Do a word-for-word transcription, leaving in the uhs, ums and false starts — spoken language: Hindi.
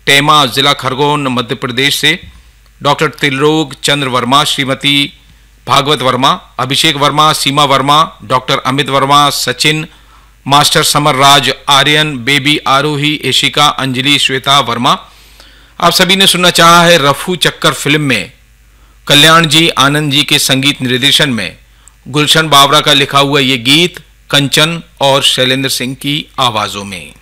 टेमा, जिला खरगोन, मध्य प्रदेश से डॉक्टर त्रिलोक चंद्र वर्मा, श्रीमती भागवत वर्मा, अभिषेक वर्मा, सीमा Verma, doctor Amit Verma, Sachin, master summer राज, आर्यन, बेबी आरोही, एशिका, अंजलि, श्वेता वर्मा। आप सभी ने सुनना चाहा है रफू चक्कर फिल्म में कल्याण जी आनंद जी के संगीत निर्देशन में गुलशन बावरा का लिखा हुआ ये गीत कंचन और शैलेंद्र सिंह की आवाजों में।